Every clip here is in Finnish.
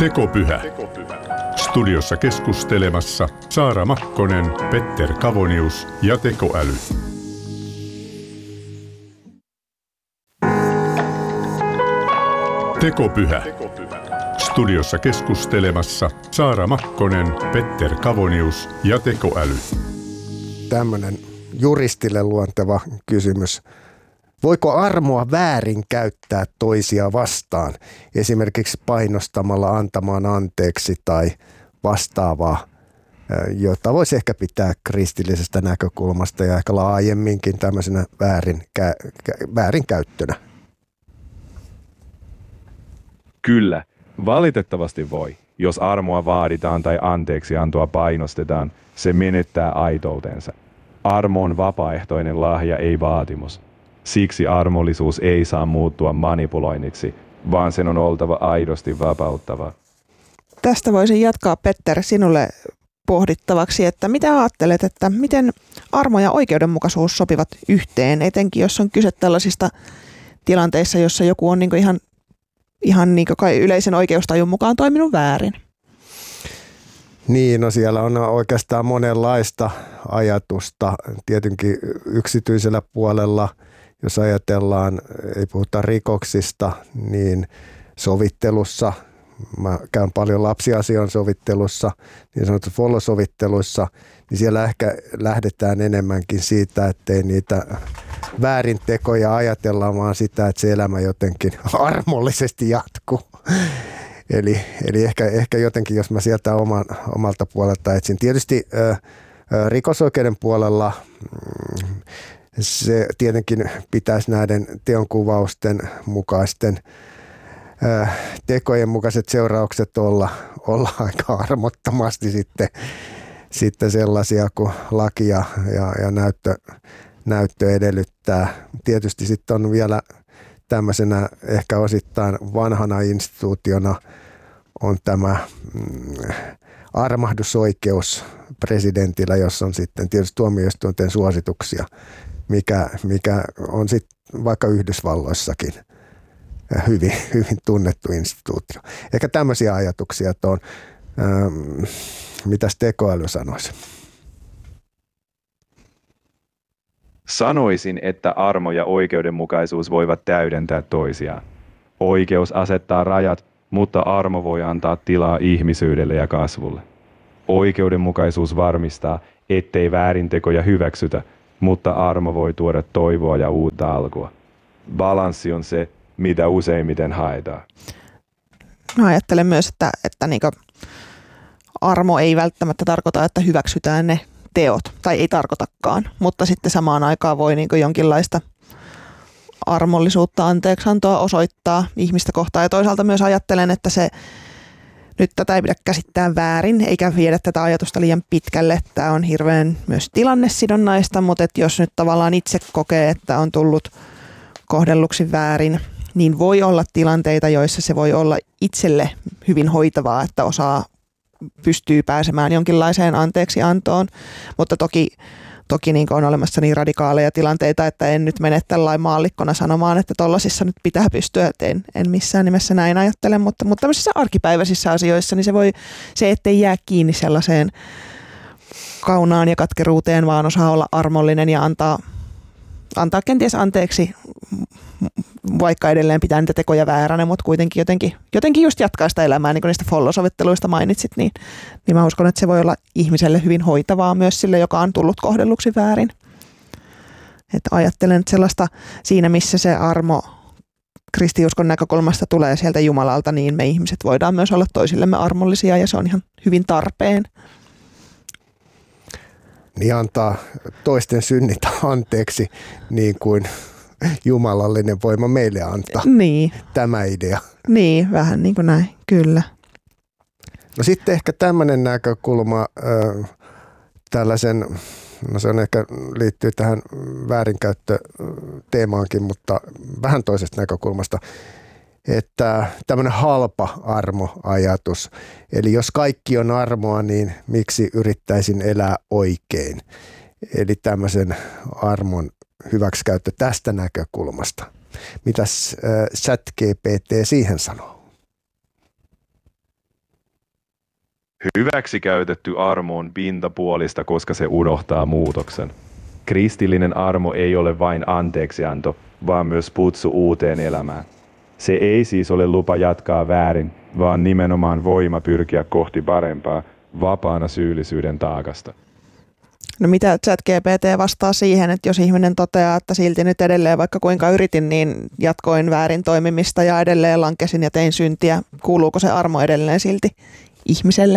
Tekopyhä. Studiossa keskustelemassa Saara Makkonen, Petter Kavonius ja tekoäly. Tekopyhä. Studiossa keskustelemassa Saara Makkonen, Petter Kavonius ja tekoäly. Tämmöinen juristille luonteva kysymys. Voiko armoa väärin käyttää toisia vastaan, esimerkiksi painostamalla antamaan anteeksi tai vastaavaa, jota voisi ehkä pitää kristillisestä näkökulmasta ja ehkä laajemminkin tämmöisenä väärinkäyttönä? Kyllä, valitettavasti voi. Jos armoa vaaditaan tai anteeksiantoa painostetaan, se menettää aitoutensa. Armo on vapaaehtoinen lahja, ei vaatimus. Siksi armollisuus ei saa muuttua manipuloinniksi, vaan sen on oltava aidosti vapauttava. Tästä voisin jatkaa, Petter, sinulle pohdittavaksi, että mitä ajattelet, että miten armo ja oikeudenmukaisuus sopivat yhteen, etenkin jos on kyse tällaisista tilanteissa, jossa joku on ihan kai yleisen oikeustajun mukaan toiminut väärin. Niin, no siellä on oikeastaan monenlaista ajatusta. Tietenkin yksityisellä puolella, jos ajatellaan, ei puhuta rikoksista, niin sovittelussa, mä käyn paljon lapsiasian sovittelussa, niin sanotussa follow-sovitteluissa, niin siellä ehkä lähdetään enemmänkin siitä, ettei niitä väärintekoja ajatella, vaan sitä, että se elämä jotenkin armollisesti jatkuu. Eli ehkä jotenkin, jos mä sieltä omalta puolelta etsin. Tietysti rikosoikeuden puolella se tietenkin pitäisi näiden teonkuvausten mukaisten tekojen mukaiset seuraukset olla aika armottomasti sitten sellaisia kuin laki ja näyttö edellyttää. Tietysti sitten on vielä tämmöisenä ehkä osittain vanhana instituutiona on tämä armahdusoikeus presidentillä, jossa on sitten tietysti tuomioistuinten suosituksia, mikä on sitten vaikka Yhdysvalloissakin hyvin tunnettu instituutio. Ehkä tämmöisiä ajatuksia, että on, mitäs tekoäly sanoisi? Sanoisin, että armo ja oikeudenmukaisuus voivat täydentää toisiaan. Oikeus asettaa rajat, mutta armo voi antaa tilaa ihmisyydelle ja kasvulle. Oikeudenmukaisuus varmistaa, ettei väärintekoja hyväksytä, mutta armo voi tuoda toivoa ja uutta alkua. Balanssi on se, mitä useimmiten haetaan. No, ajattelen myös, että armo ei välttämättä tarkoita, että hyväksytään ne teot, tai ei tarkoitakaan, mutta sitten samaan aikaan voi jonkinlaista armollisuutta, anteeksiantoa osoittaa ihmistä kohtaan. Ja toisaalta myös ajattelen, että nyt tätä ei pidä käsittää väärin, eikä viedä tätä ajatusta liian pitkälle. Tämä on hirveän myös tilannesidonnaista, mutta jos nyt tavallaan itse kokee, että on tullut kohdelluksi väärin, niin voi olla tilanteita, joissa se voi olla itselle hyvin hoitavaa, että pystyy pääsemään jonkinlaiseen anteeksiantoon, mutta toki on olemassa niin radikaaleja tilanteita, että en nyt mene tällainen maallikkona sanomaan, että tollasissa nyt pitää pystyä, että en missään nimessä näin ajattele, mutta tämmöisissä arkipäiväisissä asioissa niin se ettei jää kiinni sellaiseen kaunaan ja katkeruuteen, vaan osaa olla armollinen ja antaa kenties anteeksi, vaikka edelleen pitää niitä tekoja vääränä, mutta kuitenkin jotenkin just jatkaa sitä elämää, niin kuin niistä follow-sovitteluista mainitsit, niin mä uskon, että se voi olla ihmiselle hyvin hoitavaa myös sille, joka on tullut kohdelluksi väärin. Että ajattelen, että sellaista siinä, missä se armo kristiuskon näkökulmasta tulee sieltä Jumalalta, niin me ihmiset voidaan myös olla toisillemme armollisia ja se on ihan hyvin tarpeen. Niin antaa toisten synnit anteeksi niin kuin jumalallinen voima meille antaa. Niin. Tämä idea. Niin, vähän niin kuin näin, kyllä. No sitten ehkä tämmöinen näkökulma tällaisen, no se on ehkä liittyy tähän väärinkäyttöteemaankin, mutta vähän toisesta näkökulmasta, että tämmöinen halpa armoajatus. Eli jos kaikki on armoa, niin miksi yrittäisin elää oikein? Eli tämmöisen armon hyväksikäyttö tästä näkökulmasta. Mitäs ChatGPT siihen sanoo? Hyväksi käytetty armo on pintapuolista, koska se unohtaa muutoksen. Kristillinen armo ei ole vain anteeksianto, vaan myös kutsu uuteen elämään. Se ei siis ole lupa jatkaa väärin, vaan nimenomaan voima pyrkiä kohti parempaa, vapaana syyllisyyden taakasta. No mitä ChatGPT vastaa siihen, että jos ihminen toteaa, että silti nyt edelleen vaikka kuinka yritin, niin jatkoin väärin toimimista ja edelleen lankesin ja tein syntiä. Kuuluuko se armo edelleen silti ihmiselle?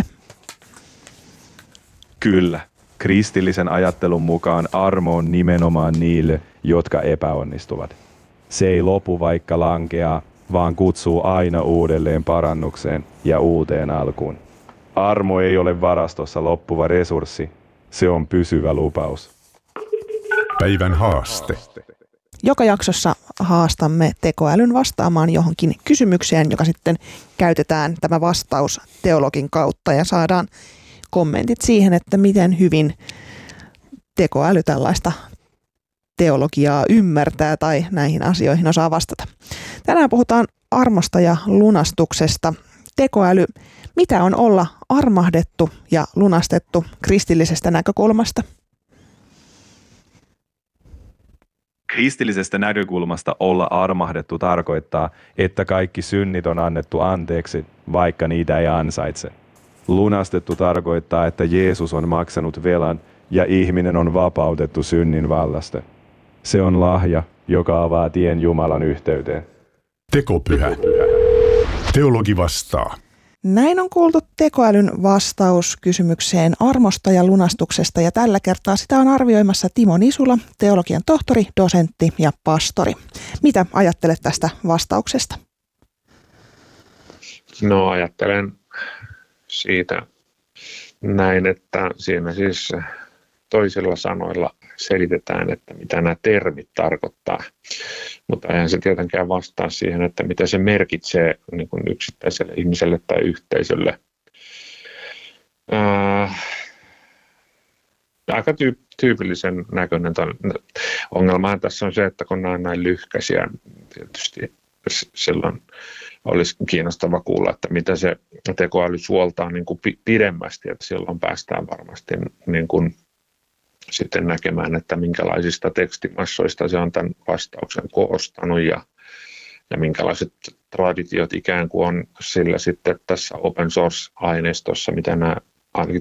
Kyllä. Kristillisen ajattelun mukaan armo on nimenomaan niille, jotka epäonnistuvat. Se ei lopu vaikka lankeaa, vaan kutsuu aina uudelleen parannukseen ja uuteen alkuun. Armo ei ole varastossa loppuva resurssi, se on pysyvä lupaus. Päivän haaste. Joka jaksossa haastamme tekoälyn vastaamaan johonkin kysymykseen, joka sitten käytetään tämä vastaus teologin kautta ja saadaan kommentit siihen, että miten hyvin tekoäly tällaista teologiaa ymmärtää tai näihin asioihin osaa vastata. Tänään puhutaan armosta ja lunastuksesta. Tekoäly, mitä on olla armahdettu ja lunastettu kristillisestä näkökulmasta? Kristillisestä näkökulmasta olla armahdettu tarkoittaa, että kaikki synnit on annettu anteeksi, vaikka niitä ei ansaitse. Lunastettu tarkoittaa, että Jeesus on maksanut velan ja ihminen on vapautettu synnin vallasta. Se on lahja, joka avaa tien Jumalan yhteyteen. Tekopyhä. Teologi vastaa. Näin on kuultu tekoälyn vastaus kysymykseen armosta ja lunastuksesta ja tällä kertaa sitä on arvioimassa Timo Nisula, teologian tohtori, dosentti ja pastori. Mitä ajattelet tästä vastauksesta? No ajattelen siitä näin, että siinä siis toisilla sanoilla selitetään, että mitä nämä termit tarkoittaa, mutta eihän se tietenkään vastaa siihen, että mitä se merkitsee niin kuin yksittäiselle ihmiselle tai yhteisölle. Aika tyypillisen näköinen ongelmahan tässä on se, että kun nämä on näin lyhkäisiä, tietysti silloin olisi kiinnostava kuulla, että mitä se tekoäly suoltaa niin kuin pidemmästi, että silloin päästään varmasti niin kuin sitten näkemään, että minkälaisista tekstimassoista se on tämän vastauksen koostanut ja minkälaiset traditiot ikään kuin on sillä sitten tässä open source-aineistossa, mitä nämä ainakin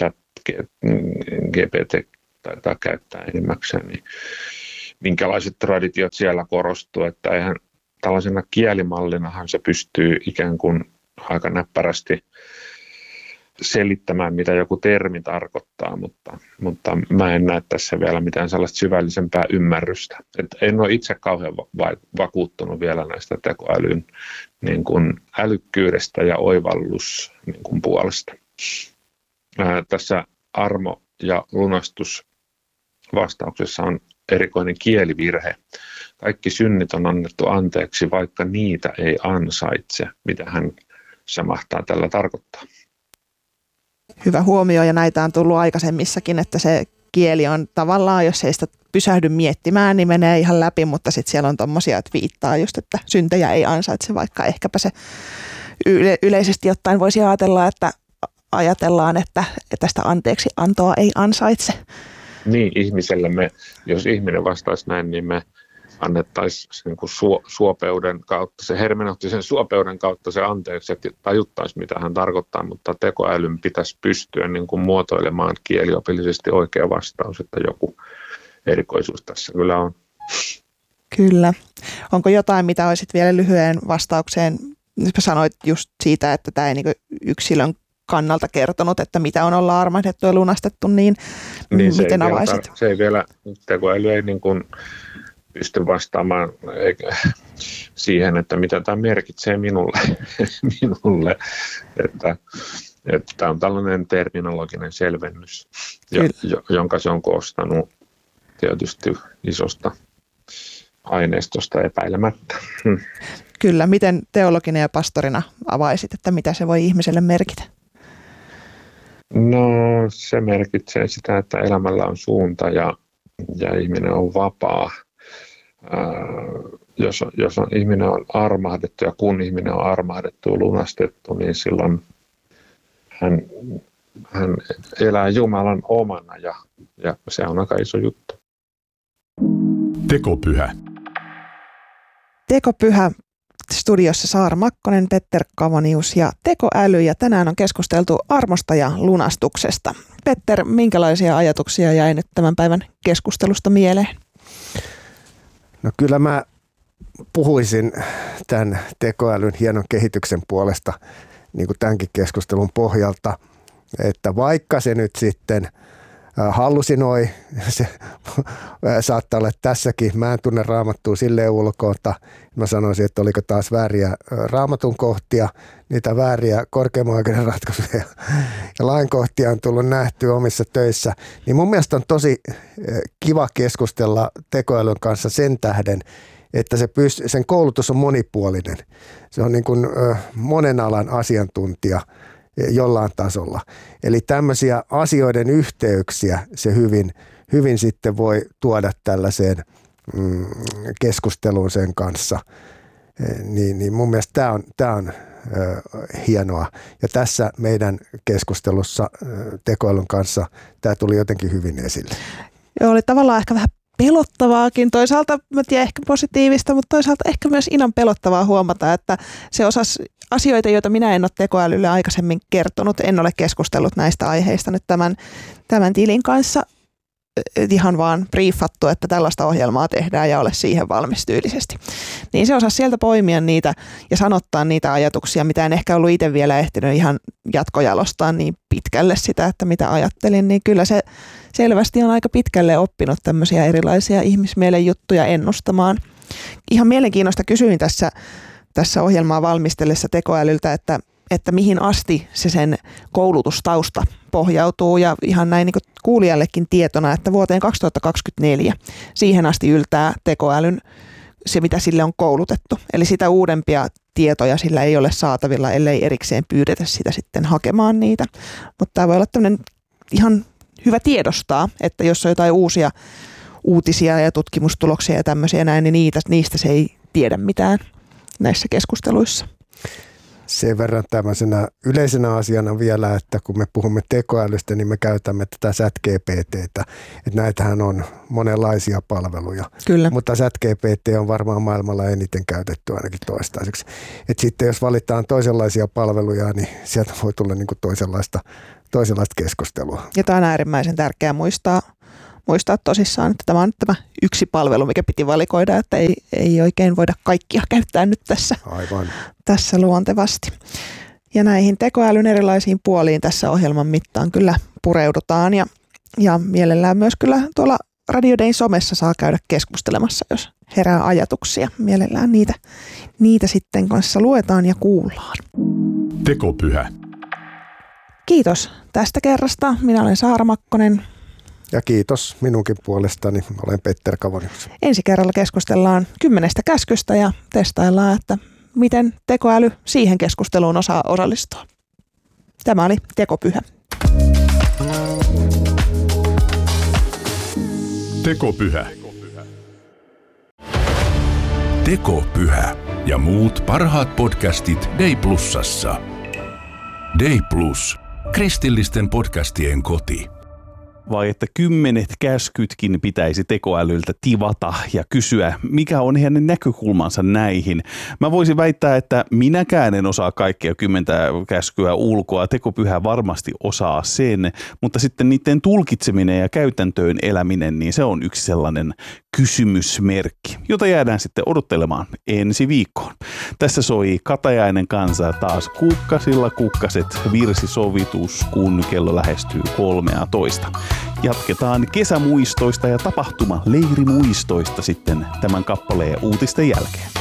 ChatGPT taitaa käyttää enimmäkseen, niin minkälaiset traditiot siellä korostuu, että eihän tällaisena kielimallinahan se pystyy ikään kuin aika näppärästi selittämään, mitä joku termi tarkoittaa, mutta mä en näe tässä vielä mitään sellaista syvällisempää ymmärrystä. En ole itse kauhean vakuuttunut vielä näistä tekoälyn niin kuin älykkyydestä ja oivallus niin kuin puolesta. Tässä armo- ja lunastusvastauksessa on erikoinen kielivirhe. Kaikki synnit on annettu anteeksi, vaikka niitä ei ansaitse. Mitähän se mahtaa tällä tarkoittaa? Hyvä huomio ja näitä on tullut aikaisemmissakin, että se kieli on tavallaan, jos ei sitä pysähdy miettimään, niin menee ihan läpi, mutta sitten siellä on tommosia, että viittaa just, että syntejä ei ansaitse, vaikka ehkäpä se yleisesti ottaen voisi ajatella, että ajatellaan, että tästä anteeksi antoa ei ansaitse. Niin, ihmiselle jos ihminen vastaisi näin, niin me annettaisiin niin kuin suopeuden kautta, se hermeneuttisen suopeuden kautta se anteeksi, että tajuttaisi, mitä hän tarkoittaa, mutta tekoälyn pitäisi pystyä niin kuin muotoilemaan kieliopillisesti oikea vastaus, että joku erikoisuus tässä kyllä on. Kyllä. Onko jotain, mitä olisit vielä lyhyen vastaukseen, jos sanoit just siitä, että tämä ei niin kuin yksilön kannalta kertonut, että mitä on olla armahdettu ja lunastettu, niin miten avaisit? Se ei vielä, tekoäly ei niin kuin pysty vastaamaan siihen, että mitä tämä merkitsee minulle. Että tämä on tällainen terminologinen selvennys, jonka se on koostanut tietysti isosta aineistosta epäilemättä. Kyllä, miten teologina ja pastorina avaisit, että mitä se voi ihmiselle merkitä? No se merkitsee sitä, että elämällä on suunta ja ihminen on vapaa. Jos ihminen on armahdettu ja kun ihminen on armahdettu ja lunastettu, niin silloin hän elää Jumalan omana ja se on aika iso juttu. Tekopyhä. Tekopyhä. Studiossa Saara Makkonen, Petter Kavonius ja tekoäly, ja tänään on keskusteltu armosta ja lunastuksesta. Petter, minkälaisia ajatuksia jäi nyt tämän päivän keskustelusta mieleen? No kyllä mä puhuisin tämän tekoälyn hienon kehityksen puolesta niin kuin tämänkin keskustelun pohjalta, että vaikka se nyt sitten hallusinoi, se saattaa olla tässäkin, mä en tunne Raamattua silleen ulkoota, mä sanoisin, että oliko taas vääriä Raamatun kohtia, niitä vääriä korkeimman oikeuden ratkaisuja ja lainkohtia on tullut nähtyä omissa töissä, niin mun mielestä on tosi kiva keskustella tekoälyn kanssa sen tähden, että sen koulutus on monipuolinen. Se on niin kuin monen alan asiantuntija jollain tasolla. Eli tämmöisiä asioiden yhteyksiä se hyvin sitten voi tuoda tällaiseen keskusteluun sen kanssa. Niin mun mielestä tämä on hienoa. Ja tässä meidän keskustelussa tekoälyn kanssa tämä tuli jotenkin hyvin esille. Joo, oli tavallaan ehkä vähän pelottavaakin. Toisaalta, mä tiedän, ehkä positiivista, mutta toisaalta ehkä myös ihan pelottavaa huomata, että se osasi asioita, joita minä en ole tekoälylle aikaisemmin kertonut. En ole keskustellut näistä aiheista nyt tämän tilin kanssa. Ihan vaan briefattu, että tällaista ohjelmaa tehdään ja ole siihen valmis tyylisesti. Niin se osasi sieltä poimia niitä ja sanottaa niitä ajatuksia, mitä en ehkä ollut itse vielä ehtinyt ihan jatkojalostaa niin pitkälle sitä, että mitä ajattelin. Niin kyllä se selvästi on aika pitkälle oppinut tämmöisiä erilaisia ihmismielen juttuja ennustamaan. Ihan mielenkiinnosta kysyin tässä ohjelmaa valmistellessa tekoälyltä, että mihin asti se sen koulutustausta pohjautuu, ja ihan näin niin kuin kuulijallekin tietona, että vuoteen 2024 siihen asti yltää tekoälyn se, mitä sille on koulutettu. Eli sitä uudempia tietoja sillä ei ole saatavilla, ellei erikseen pyydetä sitä sitten hakemaan niitä. Mutta tämä voi olla tämmöinen ihan hyvä tiedostaa, että jos on jotain uusia uutisia ja tutkimustuloksia ja tämmöisiä näin, niin niistä se ei tiedä mitään näissä keskusteluissa. Sen verran tämmöisenä yleisenä asiana vielä, että kun me puhumme tekoälystä, niin me käytämme tätä ChatGPT:tä. Että näitähän on monenlaisia palveluja. Kyllä. Mutta ChatGPT on varmaan maailmalla eniten käytetty ainakin toistaiseksi. Että sitten jos valitaan toisenlaisia palveluja, niin sieltä voi tulla niin kuin toisenlaista keskustelua. Ja tämä on äärimmäisen tärkeää muistaa tosissaan, että tämä on tämä yksi palvelu, mikä piti valikoida, että ei oikein voida kaikkia käyttää nyt tässä luontevasti. Ja näihin tekoälyn erilaisiin puoliin tässä ohjelman mittaan kyllä pureudutaan ja mielellään myös kyllä tuolla Radio Dayn somessa saa käydä keskustelemassa, jos herää ajatuksia. Mielellään niitä sitten kanssa luetaan ja kuullaan. Tekopyhä. Kiitos tästä kerrasta. Minä olen Saara Makkonen. Ja kiitos minunkin puolestani. Olen Petter Kavonius. Ensi kerralla keskustellaan 10 käskystä ja testaillaan, että miten tekoäly siihen keskusteluun osaa osallistua. Tämä oli Tekopyhä. Tekopyhä. Tekopyhä ja muut parhaat podcastit Day Plusassa. Day Plus. Kristillisten podcastien koti. Vai että 10 käskytkin pitäisi tekoälyltä tivata ja kysyä, mikä on hänen näkökulmansa näihin. Mä voisin väittää, että minäkään en osaa kaikkia 10 käskyä ulkoa. Tekopyhä varmasti osaa sen, mutta sitten niiden tulkitseminen ja käytäntöön eläminen, niin se on yksi sellainen kysymysmerkki, jota jäädään sitten odottelemaan ensi viikkoon. Tässä soi Katajainen kanssa taas Kukkasilla kukkaset virsisovitus, kun kello lähestyy 13. Jatketaan kesämuistoista ja tapahtuma-leirimuistoista sitten tämän kappaleen uutisten jälkeen.